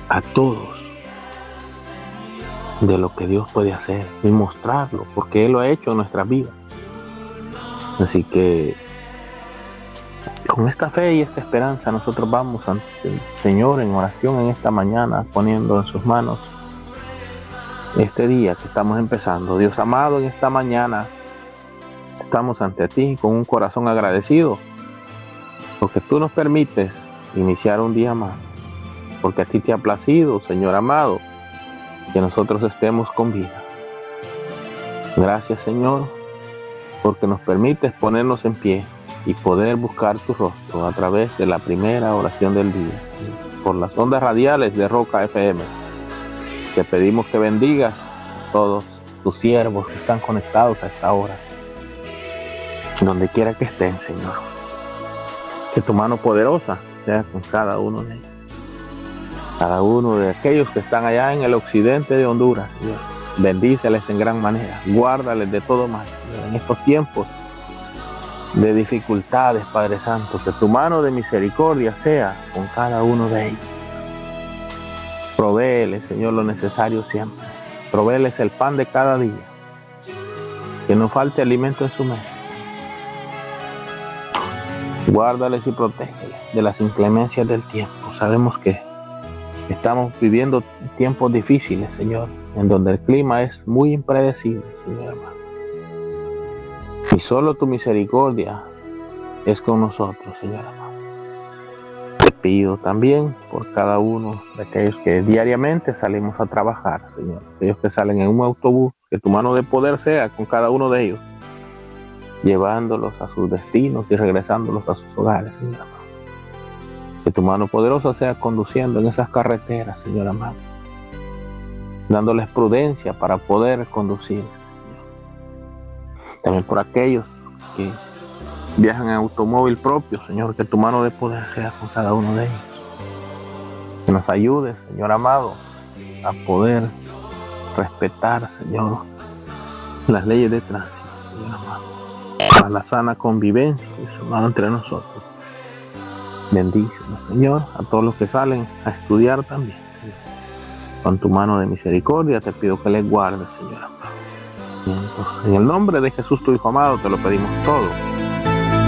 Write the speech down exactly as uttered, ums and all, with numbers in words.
a todos de lo que Dios puede hacer y mostrarlo, porque Él lo ha hecho en nuestras vidas. Así que con esta fe y esta esperanza nosotros vamos ante el Señor en oración en esta mañana, poniendo en sus manos este día que estamos empezando. Dios amado, en esta mañana estamos ante ti con un corazón agradecido, porque tú nos permites iniciar un día más, porque a ti te ha placido, Señor amado, que nosotros estemos con vida. Gracias, Señor, porque nos permites ponernos en pie y poder buscar tu rostro a través de la primera oración del día, por las ondas radiales de Roca F M. Te pedimos que bendigas a todos tus siervos que están conectados a esta hora, donde quiera que estén, Señor. Que tu mano poderosa sea con cada uno de ellos, cada uno de aquellos que están allá en el occidente de Honduras, Señor. Bendíceles en gran manera, guárdales de todo mal, Señor, en estos tiempos de dificultades, Padre Santo. Que tu mano de misericordia sea con cada uno de ellos. Provéeles, Señor, lo necesario siempre. Provéeles el pan de cada día, que no falte alimento en su mesa. Guárdales y protégeles de las inclemencias del tiempo. Sabemos que estamos viviendo tiempos difíciles, Señor, en donde el clima es muy impredecible, Señor hermano. Y solo tu misericordia es con nosotros, Señor amado. Te pido también por cada uno de aquellos que diariamente salimos a trabajar, Señor. Aquellos que salen en un autobús, que tu mano de poder sea con cada uno de ellos, llevándolos a sus destinos y regresándolos a sus hogares, Señor amado. Que tu mano poderosa sea conduciendo en esas carreteras, Señor amado, dándoles prudencia para poder conducir. También por aquellos que viajan en automóvil propio, Señor, que tu mano de poder sea con cada uno de ellos. Que nos ayudes, Señor amado, a poder respetar, Señor, las leyes de tránsito, Señor amado, para la sana convivencia, Señor, entre nosotros. Bendícenos, Señor, a todos los que salen a estudiar también, Señor. Con tu mano de misericordia te pido que les guardes, Señor amado. Entonces, en el nombre de Jesús, tu Hijo amado, te lo pedimos todo.